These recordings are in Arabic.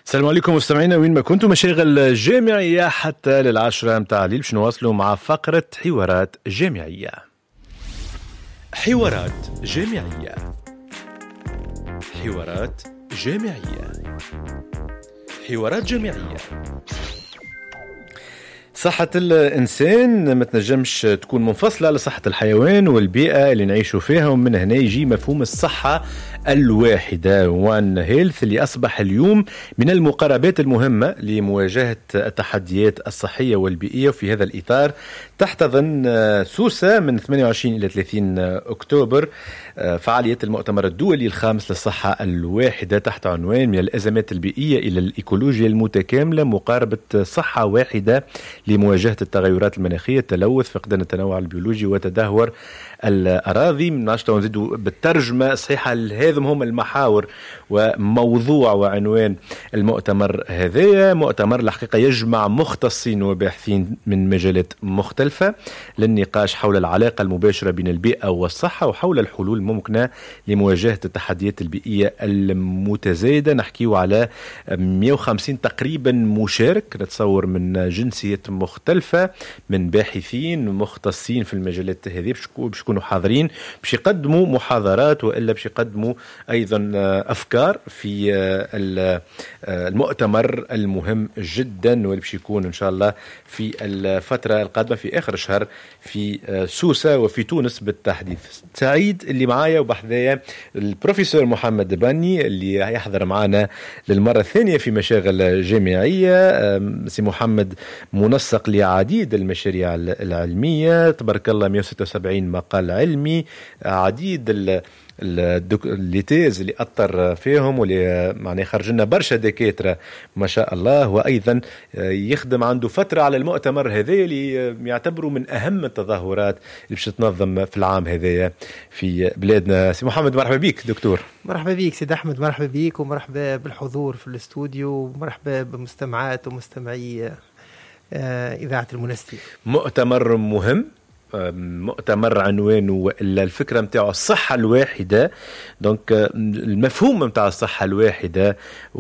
السلام عليكم مستمعينا وين ما كنتم، مشاغل جامعية حتى للعشرة متاع الليل باش نواصلوا مع فقرة حوارات جامعية. حوارات جامعية، حوارات جامعية، حوارات جامعية. صحة الإنسان ما تنجمش تكون منفصلة على صحة الحيوان والبيئة اللي نعيشوا فيها، ومن هنا يجي مفهوم الصحة الواحدة One Health اللي أصبح اليوم من المقاربات المهمة لمواجهة التحديات الصحية والبيئية. وفي هذا الإطار تحتضن سوسة من 28 إلى 30 أكتوبر فعالية المؤتمر الدولي الخامس للصحة الواحدة تحت عنوان من الأزمات البيئية إلى الإيكولوجيا المتكاملة، مقاربة صحة واحدة لمواجهة التغيرات المناخية، التلوث، فقدان التنوع البيولوجي، وتدهور الأراضي. من نشطة ونزيدوا بالترجمة صحيحة. هذم هم المحاور وموضوع وعنوان المؤتمر هذا. مؤتمر الحقيقة يجمع مختصين وباحثين من مجالات مختلفة للنقاش حول العلاقة المباشرة بين البيئة والصحة وحول الحلول الممكنة لمواجهة التحديات البيئية المتزايدة. نحكيه على 150 تقريبا مشارك، نتصور من جنسيات مختلفة، من باحثين مختصين في المجالات هذه، باش يكونوا حاضرين، باش يقدموا محاضرات وإلا باش يقدموا أيضا أفكار في المؤتمر المهم جدا واللي باش يكون إن شاء الله في الفترة القادمة في آخر الشهر في سوسة وفي تونس بالتحديد. سعيد اللي معايا وبحذايا البروفيسور محمد باني اللي يحضر معنا للمرة الثانية في مشاغل جامعية. سي محمد منسق لعديد المشاريع العلمية، تبارك الله 176 مقال علمي، عديد الليتيز اللي أثر فيهم واللي معناه خرج لنا برشا دكاترة ما شاء الله. وأيضا يخدم عنده فترة على المؤتمر هذا اللي يعتبروا من أهم التظاهرات اللي باش تنظم في العام هذا في بلادنا. سي محمد مرحبا بيك دكتور. مرحبا بيك سيد أحمد، مرحبا بيك ومرحبا بالحضور في الاستوديو ومرحبا بمستمعات ومستمعي إذاعة المنستي. مؤتمر مهم، مؤتمر عنوانه الفكرة متاعه الصحة الواحدة، دونك المفهوم متاع الصحة الواحدة،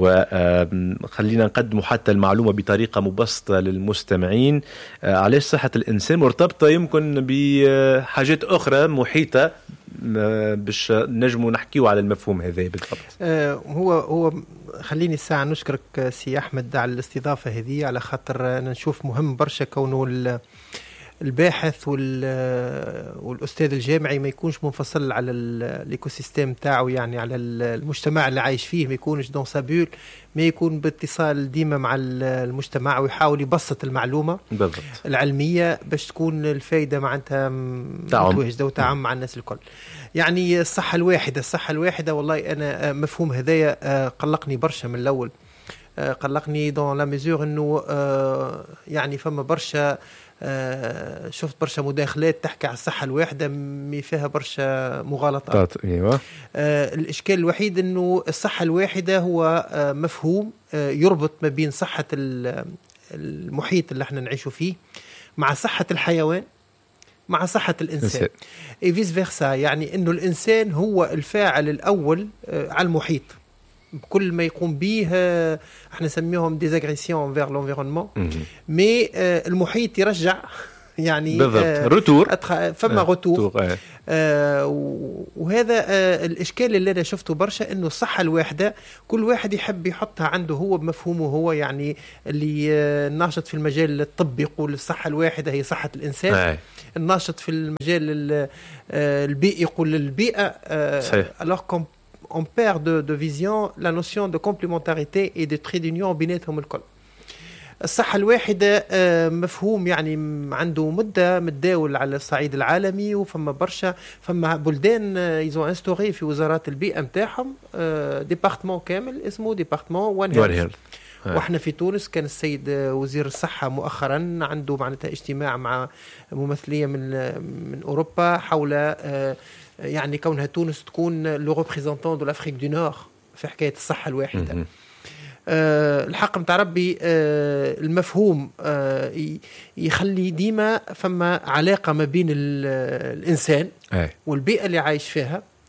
وخلينا نقدم حتى المعلومة بطريقة مبسطة للمستمعين. علاش صحة الإنسان مرتبطة يمكن بحاجات أخرى محيطة باش نجموا نحكيوا على المفهوم هذا بالضبط. هو خليني الساعة نشكرك سي أحمد على الاستضافة هذه، على خاطر نشوف مهم برشا كونه الباحث والأستاذ الجامعي ما يكونش منفصل على الإيكوسيستم تاعه، يعني على المجتمع اللي عايش فيه، ما يكونش دون سابول، ما يكون باتصال ديما مع المجتمع ويحاول يبسط المعلومة بالضبط العلمية باش تكون الفايدة معناتها متواجدة وتعم مع الناس الكل. يعني الصحة الواحدة والله أنا مفهوم هدايا قلقني برشا من الأول، قلقني دون لا ميزور إنه يعني فما برشا شفت برشا مداخلات تحكي على الصحة الواحدة مي فيها برشا مغالطات. أيوة. الإشكال الوحيد أنه الصحة الواحدة هو مفهوم يربط ما بين صحة المحيط اللي احنا نعيشه فيه مع صحة الحيوان مع صحة الإنسان فيس فيرسا، يعني أنه الإنسان هو الفاعل الأول على المحيط بكل ما يقوم به. احنا نسميهم ديزاغريسيون فير لونفيرونمون، مي المحيط يرجع يعني روتور، فما روتور. وهذا الإشكال اللي أنا شفته برشا، إنه الصحة الواحدة كل واحد يحب يحطها عنده هو بمفهومه هو، يعني اللي ناشط في المجال الطبي يقول الصحة الواحدة هي صحة الإنسان، الناشط في المجال البيئي يقول البيئة. alors on perd de vision la notion de complémentarité et de trait d'union بيناتهم الكل. الصحة الواحدة مفهوم يعني عنده مدة متداول على الصعيد العالمي، وفما برشا فما بلدان يزو انستوري في وزارات البيئة متاعهم ديبارتمون كامل اسمه ديبارتمون وان هيلث. واحنا في تونس كان السيد وزير الصحة مؤخرا عنده معناتها اجتماع مع ممثلية من أوروبا حول يعني كونها تونس تكون لو ريبريزونتون دو لافريك دو نور في حكاية الصحة الواحدة. الحق متاع ربي المفهوم يخلي ديما فما علاقة ما بين الإنسان والبيئة اللي عايش فيها،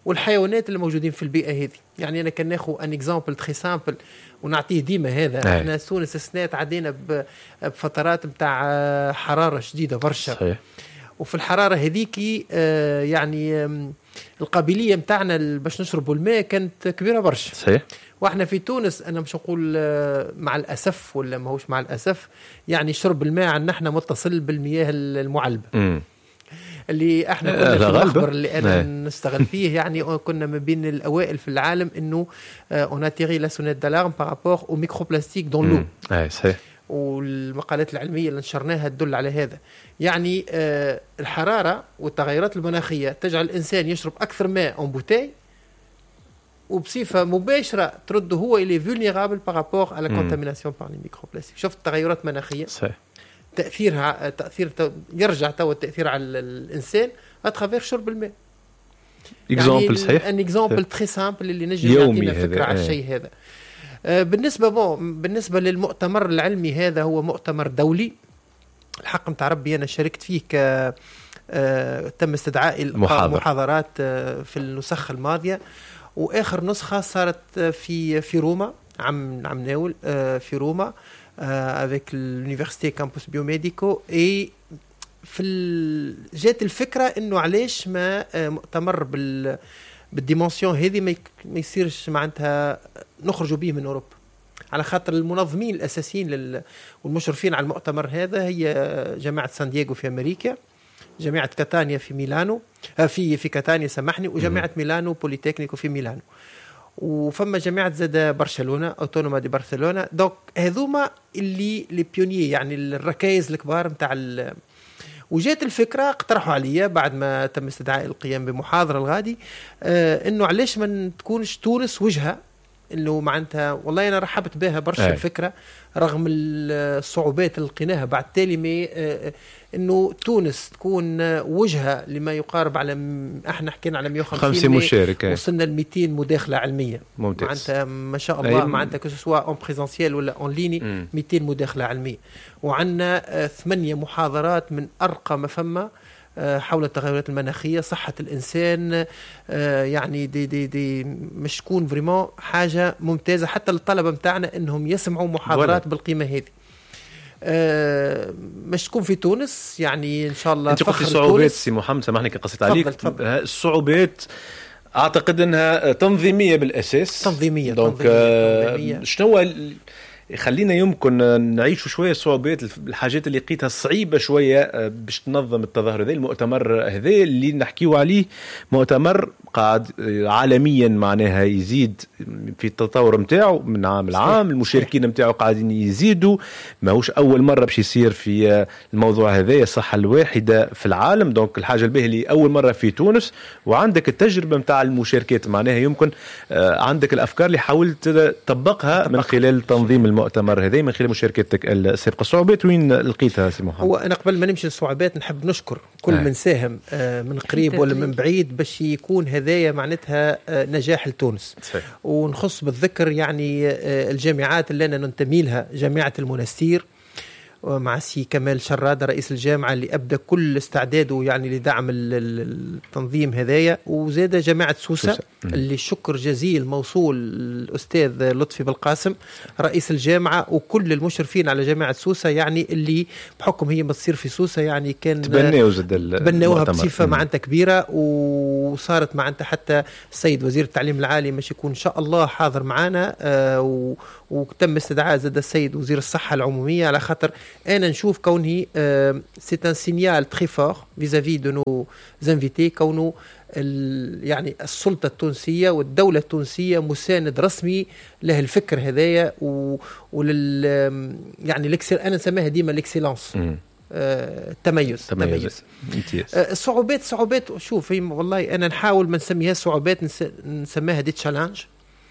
والحيوانات اللي موجودين في البيئه هذه. يعني انا كان ناخذ ان اكزامبل تري سامبل ونعطيه ديما هذا. احنا تونس السنات عدينا بفترات نتاع حراره شديده برشا. صحيح. وفي الحراره هذيك يعني القابليه نتاعنا باش نشربوا الماء كانت كبيره برشا. صحيح. واحنا في تونس انا مش نقول مع الاسف ولا ماهوش مع الاسف، يعني شرب الماء عندنا احنا متصل بالمياه المعلبه اللي احنا كنا في المخبر اللي انا نستغل فيه. يعني كنا ما بين الاوائل في العالم انه اون اتيري لا سونيت دالارم بارابور او ميكرو بلاستيك دون لو. صحيح. والمقالات العلميه اللي نشرناها تدل على هذا. يعني الحراره والتغيرات المناخيه تجعل الانسان يشرب اكثر ماء اون بوتاي، وبصفه مباشره ترد هو الى فولنيرابل بارابور على كونتاميناسيون بار لي ميكرو بلاستيك. شفت تغيرات مناخيه صحيح تاثيرها يرجع تو التاثير على الانسان اترافير شرب الماء. اكزامبل صحيح، ان اكزامبل تري سامبل اللي نجم يعطينا فكره على الشيء هذا. بالنسبه للمؤتمر العلمي هذا، هو مؤتمر دولي الحق نتاع ربي. انا شاركت فيه تم استدعاء المحاضرات في النسخ الماضيه، واخر نسخه صارت في روما عم ناول في روما avec l'université campus biomédico. et جات الفكره انه علاش ما مؤتمر بالديمونسيون هذه ما يصيرش معناتها نخرجوا به من اوروبا، على خاطر المنظمين الاساسيين والمشرفين على المؤتمر هذا هي جامعه سان دييغو في امريكا، جامعه كاتانيا في ميلانو في كاتانيا سامحني، وجامعه ميلانو بوليتكنيكو في ميلانو، وفما جامعه زاد برشلونه اوتونوما دي برشلونه. دونك هذوما اللي بيونيي، يعني الركائز الكبار نتاع وجات الفكره اقترحوا عليا بعد ما تم استدعاء القيام بمحاضره الغادي انه علاش ما تكونش تونس وجهه، انه معناتها والله انا رحبت بها برشا الفكره رغم الصعوبات اللي لقيناها بعد تالي انه تونس تكون وجهه لما يقارب على احنا حكينا على 150 مشارك، وصلنا ل 200 مداخله علميه. ممتاز. معناتها ما شاء الله، معناتها كو سوا اون بريزونسيال ولا اون ليني 200 مداخله علميه، وعندنا 8 محاضرات من ارقى ما فما حول التغيرات المناخيه، صحه الانسان. يعني دي مش تكون فريمون حاجه ممتازه حتى للطلبه نتاعنا انهم يسمعوا محاضرات بالقيمه هذه. مش تكون في تونس يعني ان شاء الله. انت قلت صعوبات سي محمد، سامحني قصيت عليك. تفضل. الصعوبات اعتقد انها تنظيميه بالاساس. تنظيميه. شنو خلينا يمكن نعيشوا شويه صعوبات الحاجات اللي لقيتها صعيبه شويه باش تنظم التظاهر هذا. المؤتمر هذا اللي نحكيو عليه مؤتمر قاعد عالميا معناها يزيد في التطور نتاعو من عام لعام، المشاركين نتاعو قاعدين يزيدوا، ماهوش اول مره باش يصير في الموضوع هذا الصحه الواحده في العالم. دونك الحاجه الباهيه اللي اول مره في تونس، وعندك التجربه نتاع المشاركات معناها يمكن عندك الافكار اللي حاولت تطبقها من خلال تنظيم المؤتمر هذا، من خلال مشاركتك السابقه. الصعوبات وين لقيتها سي محمد؟ هو انا قبل ما نمشي للصعوبات نحب نشكر كل من ساهم من قريب ولا من بعيد باش يكون هذايا معناتها نجاح لتونس. ونخص بالذكر يعني الجامعات اللي انا ننتمي لها، جامعه المنستير مع سي كمال شرادة رئيس الجامعة اللي أبدأ كل استعداده يعني لدعم التنظيم هذايا، وزاد جامعة سوسة اللي شكر جزيل موصول الأستاذ لطفي بالقاسم رئيس الجامعة وكل المشرفين على جامعة سوسة، يعني اللي بحكم هي بتصير في سوسة يعني كان تبنوها بصفة معناتها كبيرة، وصارت معناتها حتى السيد وزير التعليم العالي مش يكون إن شاء الله حاضر معنا، وتم استدعاء زاد السيد وزير الصحة العمومية، على خاطر أنا نشوف كونه c'est un signal très fort vis-à-vis de nos invités، كونه يعني السلطة التونسية والدولة التونسية مساند رسمي له الفكر هذايا ولل يعني أنا نسميها ديما الإكسيلانس، التميز. الصعوبات شوف والله أنا نحاول ما نسميها صعوبات، نسميها دي تشالنج،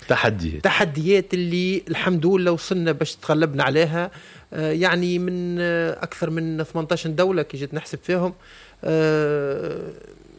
تحديات اللي الحمد لله وصلنا باش تغلبنا عليها. يعني من أكثر من 18 دولة كي جيت نحسب فيهم،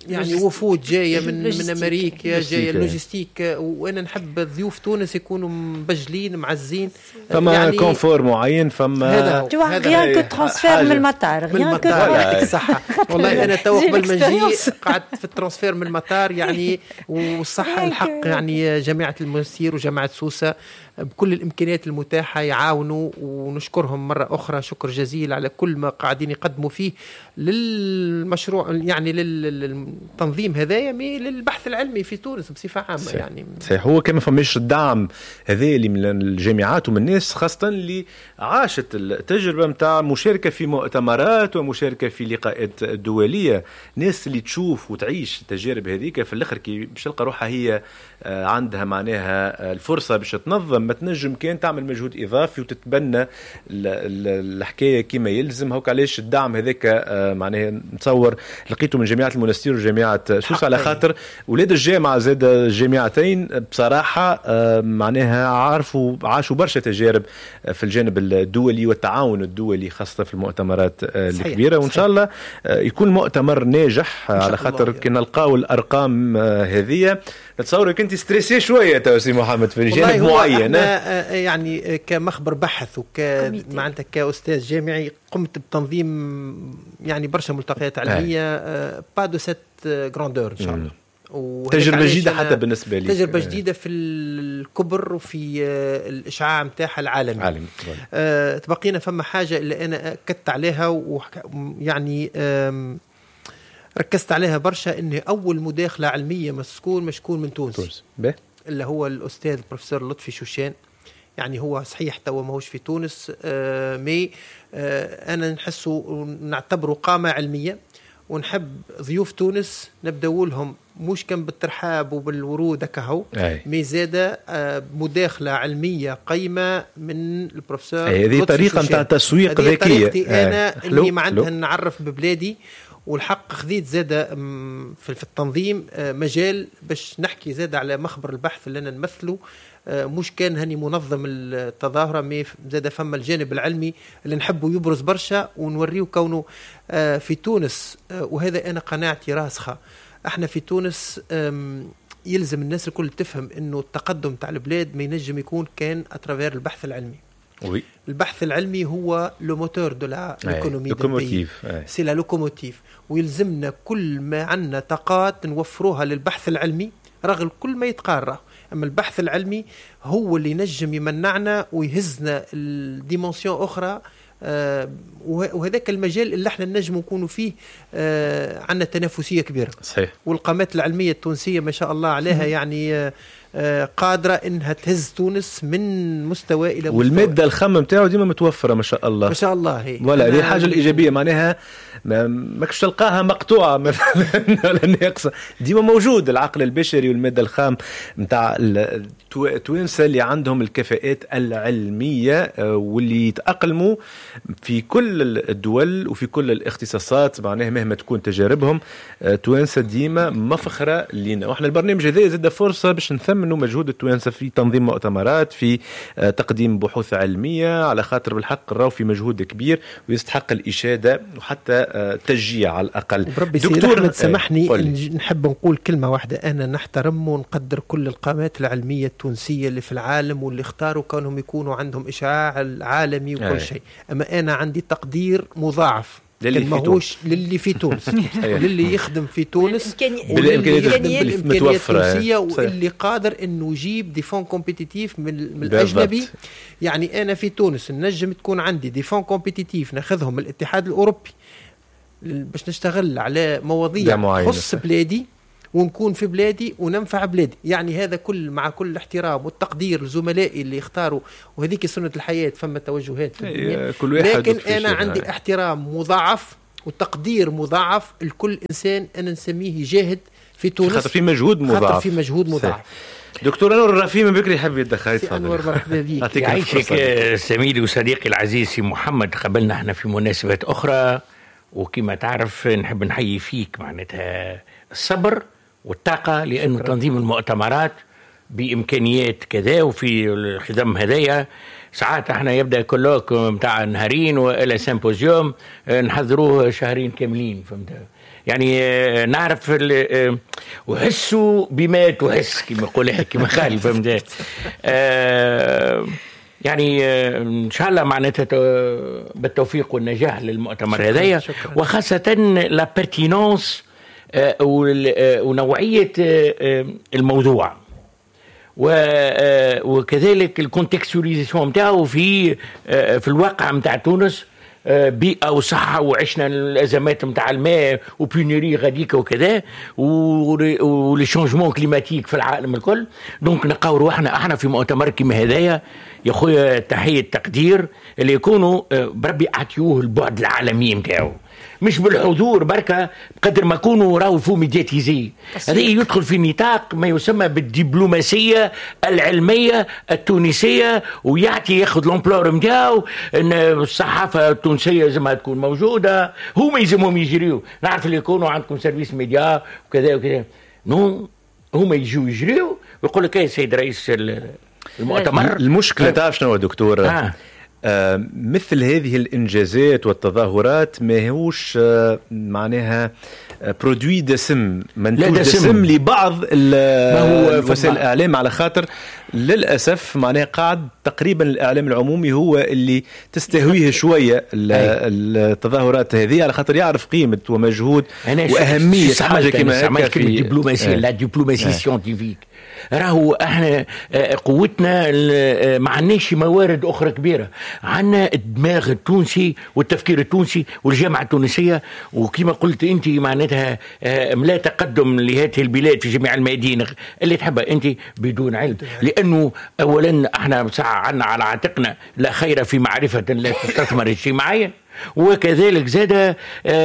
يعني وفود جايه من امريكا، جايه اللوجيستيك، وانا نحب ضيوف تونس يكونوا مبجلين معزين، فما يعني كونفور معين، فما غير كو ترانسفير من المطار، غير كو يعطيك الصحه. والله انا تو قبل ما نجي قعدت في الترانسفير من المطار يعني، والصحه الحق يعني جامعه المنستير وجامعه سوسه بكل الامكانيات المتاحه يعاونوا، ونشكرهم مره اخرى شكر جزيل على كل ما قاعدين يقدموا فيه للمشروع، يعني للتنظيم هذايا للبحث العلمي في تونس بصفه عامه. صحيح. يعني صحيح، هو كما فماش الدعم هذا اللي من الجامعات ومن الناس خاصه اللي عاشت التجربه نتاع مشاركه في مؤتمرات ومشاركه في لقاءات دوليه، ناس اللي تشوف وتعيش التجارب هذيك في الاخر كي باش تلقى روحها هي عندها معناها الفرصه باش تنظم، ما تنجم كان تعمل مجهود اضافي وتتبنى الحكايه كما يلزم. هوك علاش الدعم هذاك معناها نتصور لقيته من جامعه المنستير وجامعه سوسه، على خاطر ولاد الجامعه زاد الجامعتين بصراحه معناها عاشوا برشا تجارب في الجانب الدولي والتعاون الدولي خاصه في المؤتمرات الكبيره. وان شاء الله يكون مؤتمر ناجح، على خاطر كي نلقاو الارقام هذه نتصور كنت ستريسي شويه تو سي محمد في جانب معين. يعني كمخبر بحث معناتها كاستاذ جامعي قمت بتنظيم يعني برشا ملتقيات علميه با دو سيت غراندور ان شاء الله. تجربه جديده حتى بالنسبه لي، تجربه جديده في الكبر وفي الاشعاع نتاعها العالمي. تبقينا فما حاجه اللي انا اكدت عليها ويعني ركزت عليها برشا، ان اول مداخله علميه مشكون من تونس اللي هو الاستاذ البروفيسور لطفي شوشان. يعني هو صحيح توا ماهوش في تونس، انا نحسه نعتبره قامه علميه، ونحب ضيوف تونس نبداو لهم مش كان بالترحاب وبالورود كهو، مي زاده مداخله علميه قيمه من البروفيسور. هذه طريقه نتاع تسويق ذكيه، طريقتي انا اللي معناتها نعرف ببلادي، والحق خذيت زاده في التنظيم مجال باش نحكي زاده على مخبر البحث اللي انا نمثله. مش كان هني منظم التظاهرة، مي زاد فما الجانب العلمي اللي نحبه يبرز برشا ونوريه كونه في تونس. وهذا أنا قناعتي راسخة، احنا في تونس يلزم الناس الكل تفهم انه التقدم تاع البلاد ما ينجم يكون كان اترافير البحث العلمي. البحث العلمي هو لو موتور دو ليكونومي دو بي، سي لا لوكوموتيف، ويلزمنا كل ما عندنا طاقات نوفروها للبحث العلمي رغم كل ما يتقارى. أما البحث العلمي هو اللي نجم يمنعنا ويهزنا الديمنسيون أخرى، وهذاك المجال اللي احنا نجم نكونوا فيه عندنا تنافسية كبيرة. صحيح. والقامات العلمية التونسية ما شاء الله عليها يعني قادرة انها تهز تونس من مستوى الى مستوى، والمادة الخام نتاعو ديما متوفرة ما شاء الله. ما شاء الله. هي ولا هذه الحاجة الإيجابية، معناها ماكش تلقاها مقطوعة مثلا ولا ناقصة، ديما موجود العقل البشري والمادة الخام نتاع التوانسة اللي عندهم الكفاءات العلمية واللي يتأقلموا في كل الدول وفي كل الاختصاصات، معناها مهما تكون تجاربهم. توانسة ديما مفخرة لنا، واحنا البرنامج هذا زاد فرصة باش نثمنوا مجهود التوانسة في تنظيم مؤتمرات، في تقديم بحوث علمية، على خاطر بالحق راهو في مجهود كبير ويستحق الإشادة وحتى تشجيع على الأقل. دكتور أحمد سمحني نحب نقول كلمة واحدة، أنا نحترم ونقدر كل القامات العلمية التونسية اللي في العالم واللي اختاروا كونهم يكونوا عندهم إشعاع العالمي وكل شيء، أما أنا عندي تقدير مضاعف للي في تونس للي يخدم في تونس بالإمكانيات التونسية، واللي قادر انه يجيب ديفون كومبيتيتيف من الاجنبي. يعني انا في تونس نجم تكون عندي ديفون كومبيتيتيف ناخذهم من الاتحاد الاوروبي باش نشتغل على مواضيع خص بلادي ونكون في بلادي وننفع بلادي. يعني هذا كل مع كل الاحترام والتقدير لزملائي اللي اختاروا، وهذيك سنة الحياة، فما توجهات في الدنيا، لكن أنا عندي احترام مضاعف وتقدير مضاعف لكل إنسان أنا نسميه جاهد في تونس، خاطر في مجهود مضاعف. دكتور أنور الرفيم بكري يحب يتدخل. أنور مرحبا بك. يعيشك سميلي وصديقي العزيز سي محمد. قبلنا احنا في مناسبات أخرى، وكما تعرف نحب نحيي فيك معناتها الصبر والطاقة، لأنه تنظيم المؤتمرات بإمكانيات كذا وفي الخدم هذايا ساعات احنا يبدأ كلوك متاع نهارين وإلى سيمبوزيوم نحضروه شهرين كاملين، فهمت؟ يعني نعرف وحسوا بما تحس كما يقول حكيم خالي فهمت. يعني إن شاء الله معناتها بالتوفيق والنجاح للمؤتمر هذايا، وخاصة لا بيرتينونس ونوعية الموضوع وكذلك الكونتكستوريزيشن نتاعو في الواقع نتاع تونس، بيئة وصحة، وعشنا الأزمات نتاع الماء وبيونيري غاديك وكذا ولي شونجمون كليماتيك في العالم الكل. دونك نلقاو روحنا احنا في مؤتمر كيما هذايا يا خويا تحية تقدير اللي يكونوا بربي اعطيوه البعد العالمي نتاعو، مش بالحضور بركة بقدر ما كونوا راهو فو ميدياتيزي. هذا يدخل في نطاق ما يسمى بالدبلوماسية العلمية التونسية، ويعطي ياخذ لومبلور نتاعو ان الصحافة التونسية لازمها تكون موجودة، هما يلزمهم يجريوا. نعرف اللي يكونوا عندكم سيرفيس ميديا وكذا وكذا، نو هما يجوا يجريوا ويقول لك يا سيد رئيس المؤتمر. المشكلة تعرف شنو دكتور؟ مثل هذه الإنجازات والتظاهرات ما هوش معناها برودوي دسم، منتوج دسم لبعض وسائل الإعلام، على خاطر للأسف معناها قاعد تقريبا الإعلام العمومي هو اللي تستهويه شوية التظاهرات هذه، على خاطر يعرف قيمة ومجهود وأهمية حاجة كما هكا في الدبلوماسية. لا دبلوماسية سيانتيفيك راهو احنا قوتنا ما عندناش موارد اخرى كبيره، عندنا الدماغ التونسي والتفكير التونسي والجامعه التونسيه، وكما قلت انت معناتها لا تقدم لهذه البلاد في جميع الميادين اللي تحبها انت بدون علم. لانه اولا احنا عندنا على عاتقنا لا خير في معرفه لا تستثمر اجتماعيا، وكذلك زاد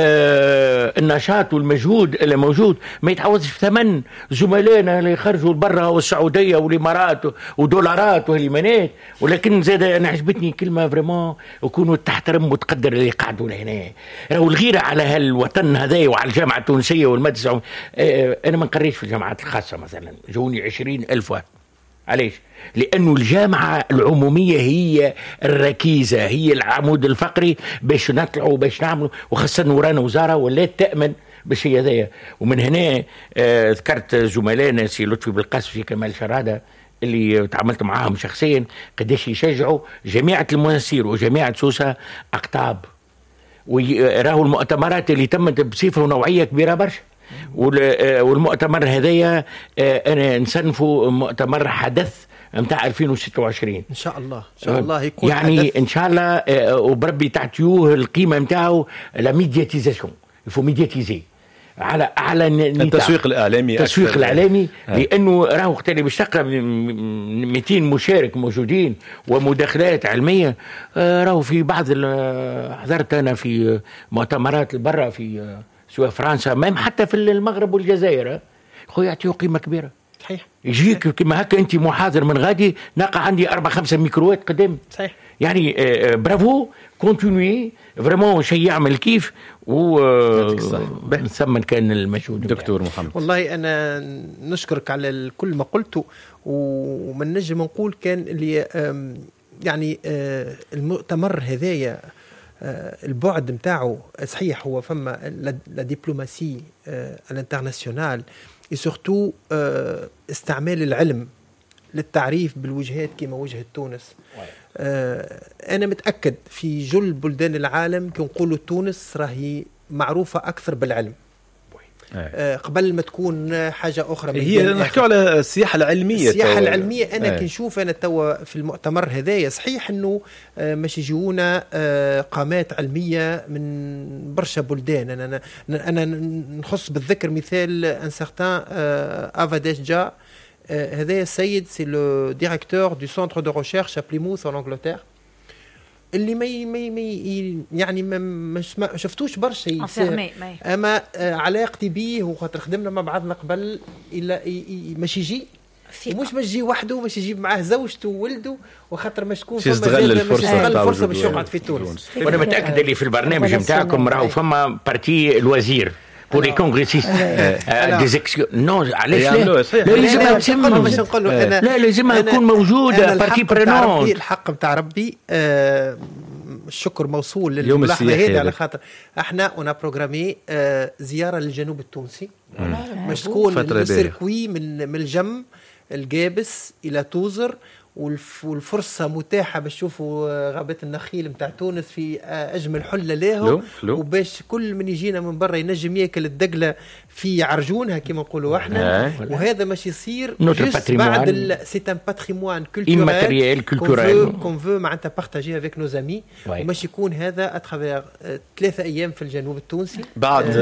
النشاط والمجهود اللي موجود ما يتعوضش في ثمن زملائنا اللي يخرجوا لبرا والسعوديه والامارات ودولارات وهليمانات. ولكن زاد انا عجبتني كلمه فريمون يكونوا تحترم وتقدر اللي قاعدوا لهنا، راهو الغيره على هالوطن هذا وعلى الجامعه التونسيه والمدرسه. انا ما نقريش في الجامعات الخاصه مثلا، جوني 20,000 واحد. علاش؟ لأنه الجامعة العمومية هي الركيزة، هي العمود الفقري باش نطلعوا باش نعملوا، وخاصة ورانا وزارة ولا تأمن باش هي ذايا. ومن هنا ذكرت زملائنا سي لطفي بالقاسم في كمال شرادة اللي تعاملت معاهم شخصيا قداش يشجعوا جماعة المنسير وجماعة سوسة أقطاب، وراهو المؤتمرات اللي تمت بصفة ونوعية كبيرة برشا. والمؤتمر هذايا أنا نصنفه مؤتمر حدث متاع 2026 ان شاء الله. ان شاء الله يكون يعني حدث. ان شاء الله وبربي تعطيوه القيمه نتاعو لا ميدياتيزاسيون، يفو ميدياتيزي على اعلى التسويق الاعلامي. التسويق الاعلامي لانه راهو وقت اللي باش تلقى 200 مشارك موجودين ومداخلات علميه. راهو في بعض حضرت انا في مؤتمرات برا في سواء فرنسا مام حتى في المغرب والجزائر، خويا يعطيو قيمه كبيره. صحيح. يجيك كما هكا انت محاضر من غادي نلقى عندي 4-5 ميكروات قدام. صحيح. يعني برافو كونتينيي فريمون شيء يعمل كيف ثمن كان المجهود. دكتور محمد والله انا نشكرك على كل ما قلته، ومن نجم نقول كان اللي يعني المؤتمر هذايا البعد متاعه صحيح هو فما لا دبلوماسي الانترناسيونال et surtout استعمال العلم للتعريف بالوجهات كما وجهة تونس. أنا متأكد في جل بلدان العالم كنقولوا تونس راهي معروفة أكثر بالعلم قبل ما تكون حاجة أخرى. هي نحكي على السياحة العلمية. السياحة العلمية أنا كنشوف أنا توا في المؤتمر هذايا صحيح أنه مش يجونا قامات علمية من برشا بلدان. أنا نخص بالذكر مثال أن سيغتان أفاديش جا، هذا السيد سي لو ديريكتور دو سنتر دو ريشيرش à Plymouth en Angleterre، اللي ما شفتوش برشا اما علاقتي بيه وخاطر خدمنا مع بعضنا قبل الا مش يجي مش يجي وحده، مش يجيب معاه زوجته وولده، وخاطر مش تكون فما يستغل الفرصه باش يقعد في تونس. وانا متاكد اللي في البرنامج نتاعكم راهو فما بارتي الوزير pour les congressistes des non علاش لا لازم يكون موجود بارتي برينون. الحق نتاع ربي الشكر موصول للملاحظة هذه، على خاطر احنا انا بروغرامي زيارة للجنوب التونسي، مش تكون السيركوي من الجم الجابس الى توزر، والفرصة متاحة باش تشوفوا غابات النخيل متاع تونس في أجمل حلة لهم، وباش كل من يجينا من برا ينجم ياكل الدقلة في عرجونها كما نقولوا احنا. وهذا مش يصير بعد سي ان باتريموان كولتوريل كون فو معناتها بارتاجي افيك نو زامي، ومش يكون هذا اترافير 3 أيام في الجنوب التونسي بعد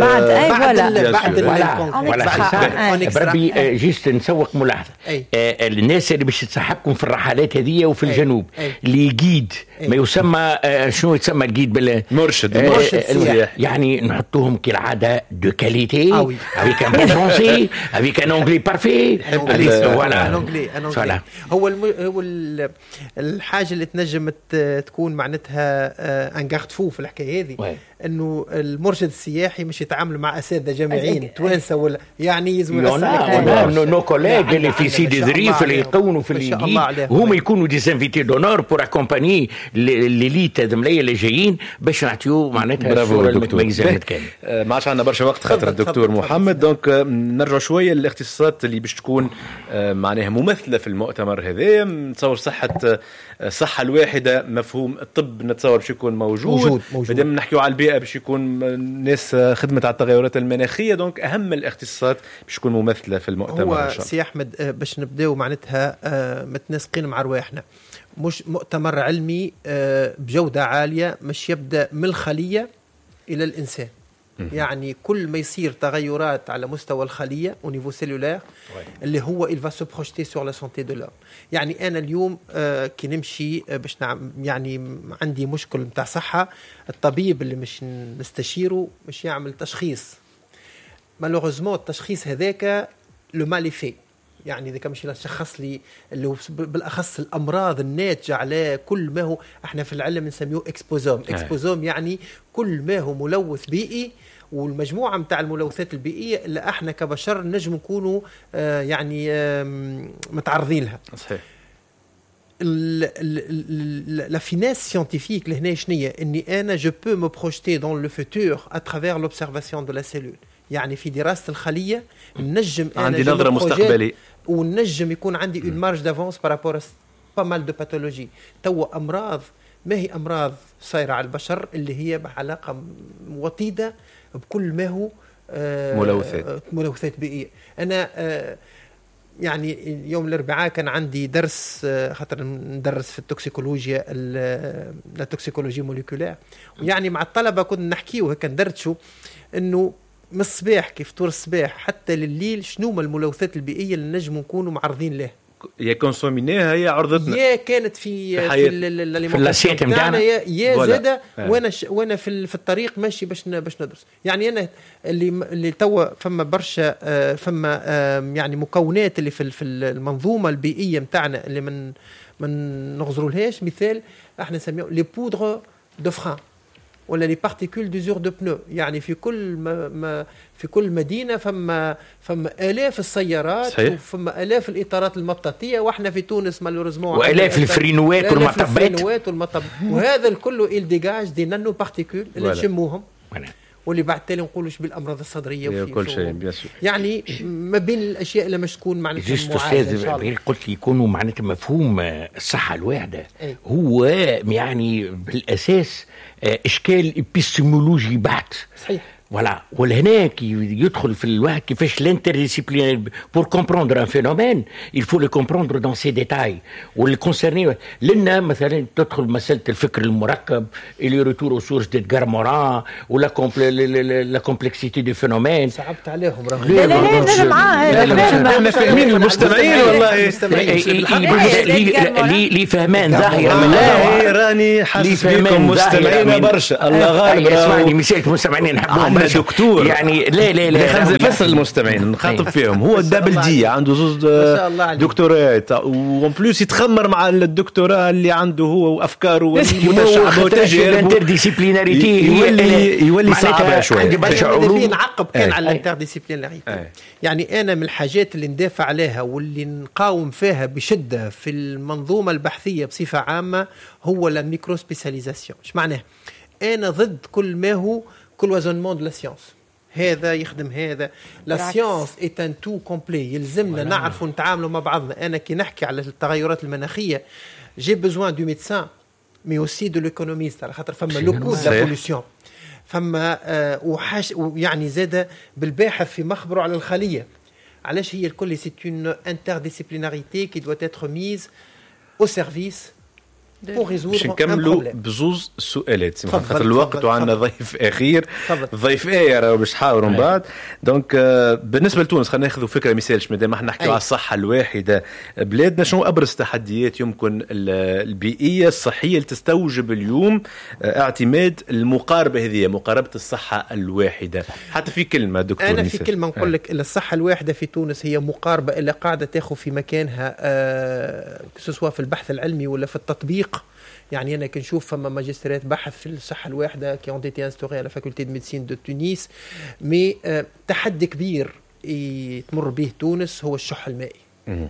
بربي جيست نسوق ملاحظة الناس اللي باش تسحبكم في الرحلات هذه وفي الجنوب اللي جيد ما يسمى شنو يتسمى الجيد مرشد يعني نحطوهم كالعادة دو كاليتي avec un bon français avec un anglais parfait. voilà هو الحاجة اللي تنجم تكون معناتها ان غارد فو في الحكاية هذه، انه المرشد السياحي مش يتعامل مع اساتذه جامعيين توانسه ولا يعني يزموا نو كوليج اللي في سيدي ظريف اللي يقونوا في الجديد هما يكونوا دي انفيتي دونور بور اكومباني ليليت الملايه اللي جايين باش نعطيو معناتها الصوره المتميزه. ما عادش عندنا برشا وقت خاطر الدكتور محمد، دونك نرجع شويه للاختصاصات اللي باش تكون معناها ممثله في المؤتمر هذا. نتصور الصحه الواحدة مفهوم الطب نتصور باش يكون موجود. مادام نحكيو على البيئة باش يكون الناس خدمت على التغيرات المناخية، دونك أهم الاختصاصات باش تكون ممثلة في المؤتمر. هو سي أحمد باش نبداو معناتها متناسقين مع رواحنا، مش مؤتمر علمي بجودة عالية، مش يبدأ من الخلية إلى الإنسان. يعني كل ما يصير تغيرات على مستوى الخلية au niveau cellulaire اللي هو il va se projeter sur la santé de l'homme. يعني أنا اليوم كي نمشي باش يعني عندي مشكل متاع صحة، الطبيب اللي مش نستشيره مش يعمل تشخيص، malheureusement التشخيص هذاك le mal est fait. يعني إذا كان مش يشخص لي اللي هو بالأخص الأمراض الناتجة على كل ما هو احنا في العلم نسميه اكسبوزوم يعني كل ما هو ملوث بيئي، والمجموعة متاع الملوثات البيئية اللي احنا كبشر نجم نكونوا يعني متعرضين لها. صحيح. la finesse scientifique لهنا شنية اني انا je peux me projeter dans le futur à travers l'observation de la cellule. يعني في دراسة الخلية نجم عندي نظرة مستقبلية ونجم يكون عندي une marge d'avance par rapport à pas mal de pathologies. توا أمراض ما هي أمراض صايرة على البشر اللي هي بعلاقة وطيدة بكل ما هو ملوثات بيئية. أنا يعني يوم الأربعاء كان عندي درس خاطر ندرس في التوكسيكولوجيا التوكسيكولوجيا موليكولار، ويعني مع الطلبة كنا نحكيه وهكا ندردشوا إنه من الصباح كيف طور الصباح حتى لليل شنو ما الملوثات البيئية اللي نجم نكونوا معرضين له. يا كونسوميناها هي عرضتنا، يا كانت في اللاسيت نتاعنا، يا زاده وانا في الطريق ماشي باش ندرس. يعني انا اللي توا فما برشا فما يعني مكونات اللي في المنظومه البيئيه نتاعنا اللي من نغزرولهاش. مثال احنا نسميه لي بودر دو فران ولا لي بارتيكول دو زور دو بنو. يعني في كل مدينه فما الاف السيارات صحيح. وفما الاف الاطارات المطاطيه، واحنا في تونس مالوريزمون والاف الفرينوات والمطبات وهذا الكل الديجاج دي نانو بارتيكول اللي نشموهم واللي بعد تالي نقولوش بالامراض الصدريه وكل شيء. يعني ما بين الاشياء اللي مش تكون معناتها استاذ قلت لي يكونوا معناتها مفهوم الصحه الواحده هو يعني بالاساس اشكال ابيستيمولوجي بحت. صحيح. Voilà. ولهناك يدخل في الواحد كيفاش l'interdisciplinaire pour comprendre un phénomène il faut le comprendre dans ses détails والكونسيرني لنا مثلا تدخل مسألة الفكر المركب اللي ريتور aux sources d'Edgar Morin ولا la complexité du phénomène. صعبت عليهم لا معاه احنا فاهمين المستمعين والله لي فهمان ظاهرة لا راني حاسس بكم مستمعين برشا الله غالب. اسمعني مسألة مستمعين نحبهم عندنا دكتور يعني لا خلينا نفسر المستمعين نخاطب فيهم. هو الدبل دي عنده زوز دكتورات وان بلوس يتخمر مع الدكتوراه اللي عنده هو وافكاره والانترديسيبليناريتي يولي صعبه شويه. نعقب كان على الانترديسيبليناريتي. يعني انا من الحاجات اللي ندافع عليها واللي نقاوم فيها بشده في المنظومه البحثيه بصفه عامه هو لا ميكرو سبيسياليزاسيون. ايش معناه؟ انا ضد كل ما هو كلوزونمون دو لا سيونس. هذا يخدم هذا. لا سيونس ايت ان تو كومبلي. يلزمنا نعرفوا نتعاملوا مع بعضنا. انا كي نحكي على التغيرات المناخيه جي بوزوان دو ميدسان مي اوسي دو ليكونوميست على خاطر فما لو كو دو لا بوليسيون فما يعني زاد بالباحث في مخبره على الخليه. علاش هي الكل سي اون انترديسيبليناريتي كي دو اتر ميز او سيرفيس باش نكملوا بزوز السؤالات خاطر الوقت وعندنا ضيف اخير. ضيف راه باش نحاوروا من بعد. دونك بالنسبه لتونس خلينا ناخذوا فكره مثالش مادام احنا نحكيوا على الصحه الواحده بلادنا. شنو ابرز تحديات يمكن البيئيه الصحيه اللي تستوجب اليوم اعتماد المقاربه هذه مقاربه الصحه الواحده؟ حتى في كلمه دكتور انا في كلمه نقول لك الصحه الواحده في تونس هي مقاربه اللي قاعده تاخذ في مكانها سواء في البحث العلمي ولا في التطبيق. يعني أنا كنشوف فما ماجستيرات بحث في الصحة الواحدة كي ont été instaurés à la faculté de médecine de Tunis. مي تحدي كبير تمر به تونس هو الشح المائي.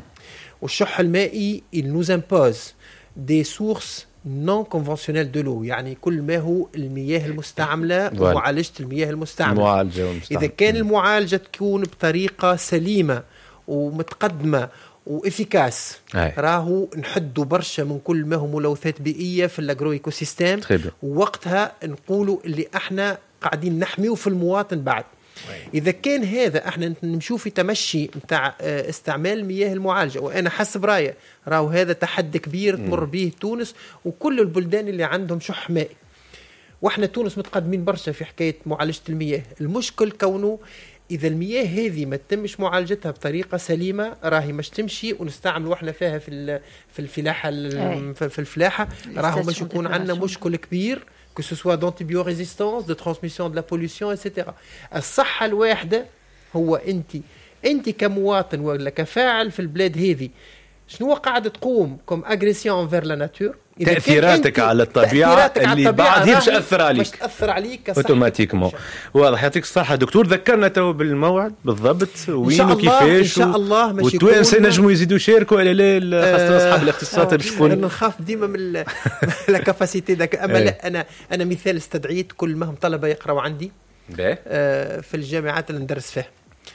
والشح المائي il nous impose des sources non conventionnelles de l'eau. يعني كل ما هو المياه المستعملة ومعالجة المياه المستعملة. إذا كان المعالجة تكون بطريقة سليمة ومتقدمة وإفيكاس راهو نحدوا برشا من كل ما هو ملوثات بيئية في الأجرو إيكو سيستم. ووقتها نقولوا اللي احنا قاعدين نحميه في المواطن بعد. إذا كان هذا احنا نمشوا في تمشي متاع استعمال المياه المعالجة. وأنا حسب رأيي راهو هذا تحدي كبير تمر به تونس وكل البلدان اللي عندهم شح مائي. واحنا تونس متقدمين برشا في حكاية معالجة المياه. المشكل كونه إذا المياه هذه ما تتمش معالجتها بطريقة سليمة راهي مش تمشي ونستعمل وإحنا فيها في الفلاحة في الفلاحة راهو مش يكون عندنا مشكل كبير que ce soit d'antibiorésistance, de transmission de la pollution, etc. الصحة الواحدة هو أنت كمواطن ولا كفاعل في البلاد هذه شنو قاعد تقوم كم أغريسيون انفير لا ناتور. تأثيراتك على الطبيعة اللي بعد مش تأثر عليك اوتوماتيكمون. واضح. يعطيك الصحة دكتور. ذكرنا تو بالموعد بالضبط وين وكيفاش. إن شاء الله ماشي والتوانسة ينجموا يزيدوا يشاركوا ولا لا خاصة أصحاب الاختصاصات باش يكونوا. أنا نخاف ديما من لا كاباسيتي داك. أما لا أنا مثال استدعيت كل ما هم طلبة يقرأوا عندي في الجامعات اللي ندرس فيها.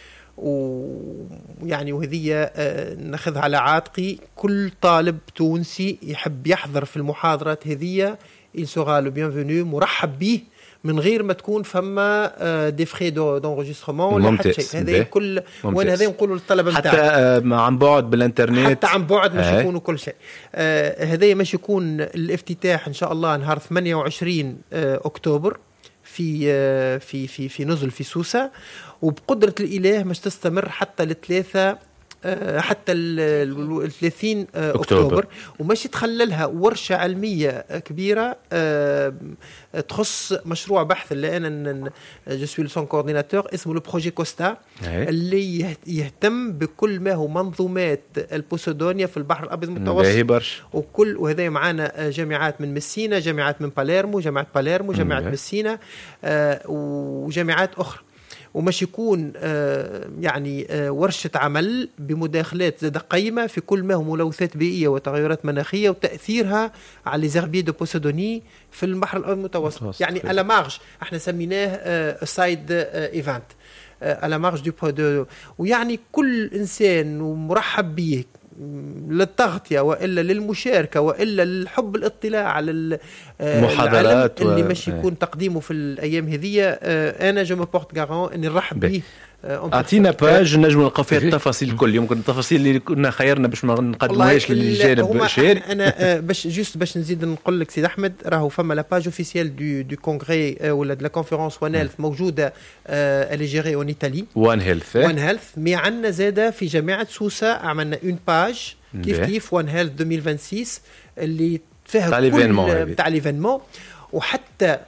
ويعني وهذه ناخذها على عاتقي. كل طالب تونسي يحب يحضر في المحاضرات هذه il sera le bienvenu مرحب به من غير ما تكون فما دي فري دونجسترمون ولا حتى شيء. هذا كل وانا هذا نقولوا للطلبه حتى عن بعد بالانترنت حتى عن بعد مش يكونوا كل شيء. هذا مش يكون الافتتاح ان شاء الله نهار 28 اكتوبر في في في في نزل في سوسة. وبقدرة الإله مش تستمر حتى الثلاثة حتى 30 أكتوبر. ومش يتخللها ورشة علمية كبيرة تخص مشروع بحث اللي أنا جو سوي سون كورديناتور اسمه لو بروجي كوستا اللي يهتم بكل ما هو منظومات البوسيدونيا في البحر الأبيض المتوسط. وهذا معنا جامعات من مسينا، جامعات من باليرمو، جامعة مسينا وجامعات أخرى. ومش يكون يعني ورشة عمل بمداخلات زاد قيمة في كل ما هو ملوثات بيئية وتغيرات مناخية وتأثيرها على لي زيربي دو بوسيدوني في البحر الأبيض المتوسط. يعني على مارج احنا سميناه سايد ايفنت على مارج دو ويعني كل إنسان ومرحب به للتغطية وإلا للمشاركة وإلا للحب الاطلاع على المحاضرات اللي مش يكون تقديمه في الأيام هذه. أنا جو مو بورت غارون إني نرحب به. أعطينا باج نجم نلقى فيها التفاصيل الكل. يمكن التفاصيل اللي كنا خيرنا باش ما نقدموهاش للجانب شارك. أنا باش نزيد نقول لك سيد أحمد راهو فما لا باج اوفيسيال دو كونغري ولا دو لا كونفيرونس وان هيلث موجودة اللي جيري اون إيطالي وان هيلث. مي عندنا زادة في جامعة سوسة عملنا اون باج كيف وان هيلث 2026 اللي فيها كل بتاع ليفينمون. وحتى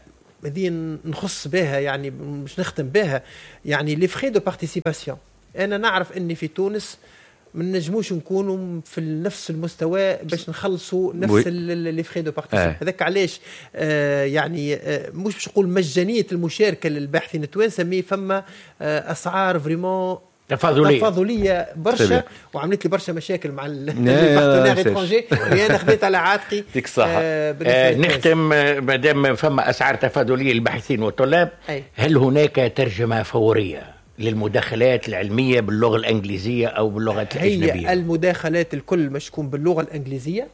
هذه نخص بها يعني مش نختم بها، يعني لي فري دو بارتيسيباسيون. انا نعرف اني في تونس ما نجموش نكونوا في نفس المستوى باش نخلصوا نفس لي فري دو بارتيسيباسيون. هذاك علاش يعني مش باش نقول مجانيه المشاركه للباحثين التوانسه، مي فما اسعار فريمون تفاضليه برشا، وعملت لي برشا مشاكل مع البارتنير اترونجي، انا خديت على عاتقي. يعطيك الصحه. نختم مادام فما اسعار تفاضليه للباحثين والطلاب، هل هناك ترجمه فوريه للمداخلات العلميه باللغه الانجليزيه او باللغات الاجنبيه؟ هي المداخلات الكل مش تكون باللغه الانجليزيه،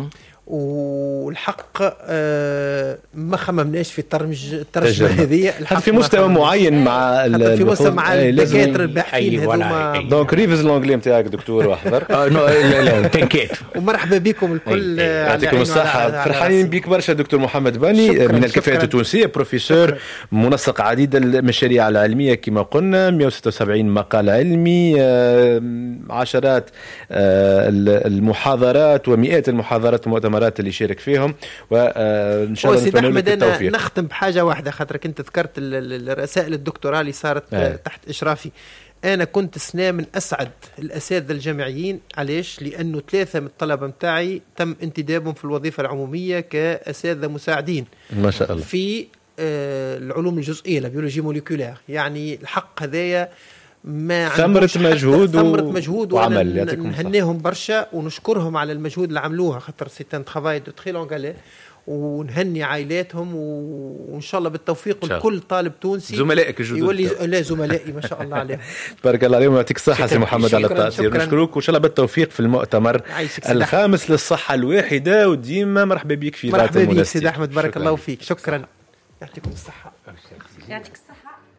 والحق ما خممناش في الترجمه هذه. حتى في مستوى معين مع في مستوى مع الدكاتره الباحثين هذوما. دونك ريفز الانجلي نتاعك دكتور واحضر. لا تنكيت. ومرحبا بكم الكل. يعطيكم الصحه، فرحانين بك برشا دكتور محمد باني من الكفاءات التونسيه، بروفيسور، منسق عديد المشاريع العلميه كما قلنا، 176 مقال علمي، عشرات المحاضرات ومئات المحاضرات والمؤتمرات اللي شارك فيهم، وان شاء الله نتمنى لك التوفيق. نختم بحاجه واحده، خاطرك انت ذكرت الرسائل الدكتوراه اللي صارت تحت اشرافي. انا كنت سنة من اسعد الاساتذه الجامعيين. علاش؟ لانه 3 من الطلبه متاعي تم انتدابهم في الوظيفه العموميه كاساتذه مساعدين ما شاء الله في العلوم الجزئيه، البيولوجي موليكولير. يعني الحق هذايا ما ثمرة مجهود وعمل. نهنيهم برشا ونشكرهم على المجهود اللي عملوها، خاطر سيتان ترافاي دو تري لونغالي، ونهني عائلاتهم، وان شاء الله بالتوفيق لكل طالب تونسي. زملائك الجدد يولي لا زملائي ما شاء الله عليهم. بارك الله عليهم ويعطيك الصحه سي محمد على التأثير. نشكرك وان شاء الله بالتوفيق في المؤتمر الخامس للصحه الواحده، وديما مرحبا بك في ذات المناسبه. مرحبا بك سيدي احمد، بارك الله فيك. شكرا، يعطيكم الصحه. يعطيك الصحه.